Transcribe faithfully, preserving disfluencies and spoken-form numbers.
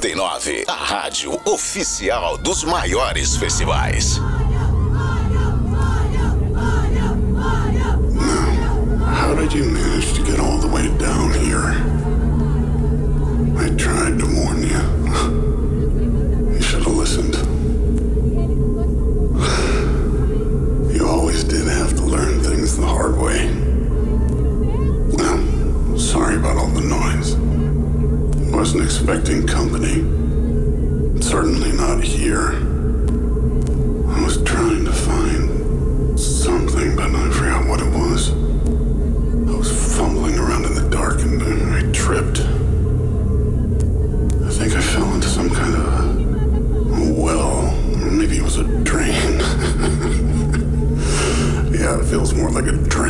noventa e nove, a rádio oficial dos maiores festivais. How did you manage to get all the way down here? I tried to warn you. You should have listened. You always did have to learn things the hard way. Well, sorry about all the noise. Wasn't expecting company. Certainly not here. I was trying to find something, but I forgot what it was. I was fumbling around in the dark and I tripped. I think I fell into some kind of a well. Maybe it was a drain. Yeah, it feels more like a drain.